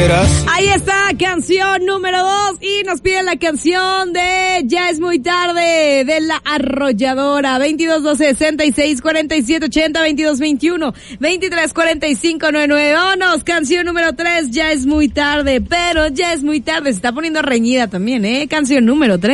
quieras. Ahí está, canción número 2 y nos piden la canción de Ya es muy tarde de La Arrolladora. 2212-664780, 2221-234599. Vámonos, canción número 3, Ya es muy tarde, pero ya es muy tarde. Se está poniendo reñida también, canción número 3.